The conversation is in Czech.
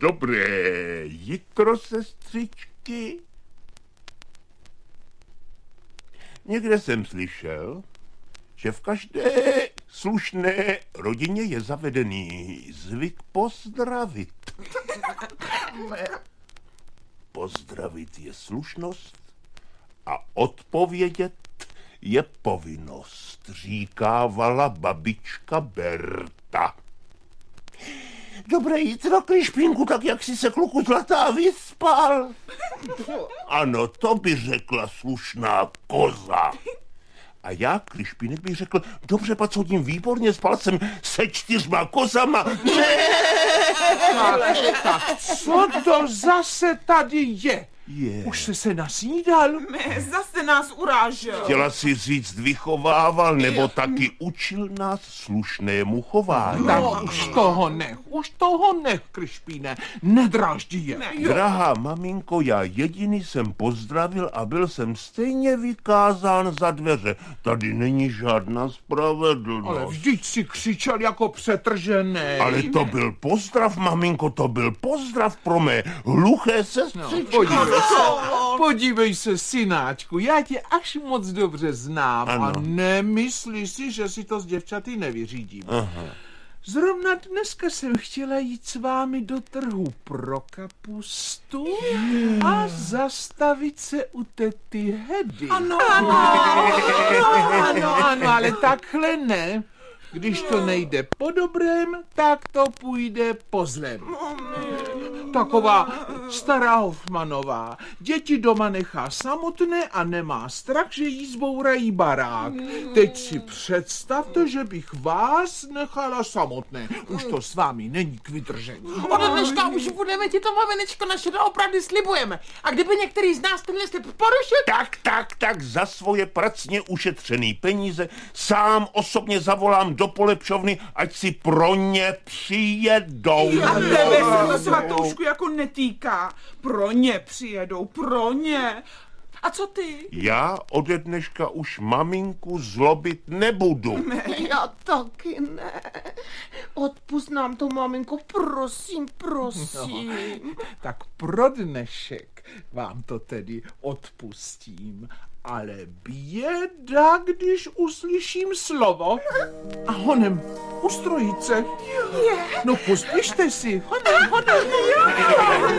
Dobré jitro, sestřičky. Někde jsem slyšel, že v každé slušné rodině je zavedený zvyk pozdravit. Pozdravit je slušnost a odpovědět je povinnost, říkávala babička Berta. Dobré jitro, Kryšpínku, tak jak jsi se, kluku zlatá, vyspal? Ano, to by řekla slušná koza. A já, Kryšpínek, bych řekl, dobře, pacodím, výborně, spal jsem se 4 kozama. Ne! Tak co to zase tady je? Už jsi se nasnídal? Ne, zase nás urážel. Chtěla si říct vychovával, nebo taky učil nás slušnému chování. Tak už toho nech, Kryšpíne, nedraždí je. Drahá maminko, já jediný jsem pozdravil a byl jsem stejně vykázán za dveře. Tady není žádná spravedlnost. Ale vždyť si křičel jako přetržený. Ale to byl pozdrav, maminko, to byl pozdrav pro mé hluché sestřičky. Podívej se, synáčku, já tě až moc dobře znám. Ano. A nemyslíš si, že si to s děvčaty nevyřídím. Aha. Zrovna dneska jsem chtěla jít s vámi do trhu pro kapustu a zastavit se u tety Hedy. Ano, ale takhle ne. Když to nejde po dobrém, tak to půjde po zlém. Taková stará Hofmanová. Děti doma nechá samotné a nemá strach, že jí zbourají barák. Teď si představte, že bych vás nechala samotné. Už to s vámi není k vydržení. Od dneška už budeme ti to, maminečko, naše doopravdy slibujeme. A kdyby některý z nás tenhle slib porušil... Tak, za svoje pracně ušetřený peníze sám osobně zavolám do polepšovny, ať si pro ně přijedou. A tebe se to, svatoušku, jako netýká. Pro ně přijedou, pro ně. A co ty? Já ode dneška už maminku zlobit nebudu. Já taky ne. Odpusť nám to, maminko, prosím. Tak pro dnešek vám to tedy odpustím. Ale běda, když uslyším slovo. A honem, ustrojíce. No pospíšte si. Honem.